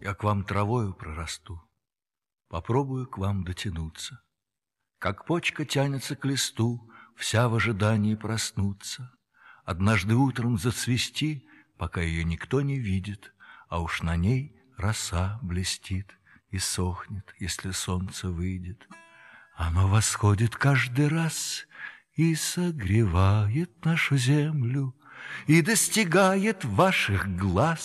Я к вам травою прорасту, попробую к вам дотянуться. Как почка тянется к листу, вся в ожидании проснуться. Однажды утром зацвести, пока ее никто не видит, а уж на ней роса блестит и сохнет, если солнце выйдет. Оно восходит каждый раз и согревает нашу землю, и достигает ваших глаз.